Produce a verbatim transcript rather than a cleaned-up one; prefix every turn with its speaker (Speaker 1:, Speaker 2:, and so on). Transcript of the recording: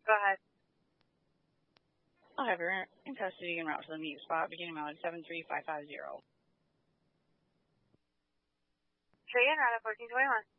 Speaker 1: Go ahead.
Speaker 2: I'll have her in custody and route to the meet spot, beginning mileage seven three five five zero.
Speaker 1: Cheyenne, route fourteen twenty-one.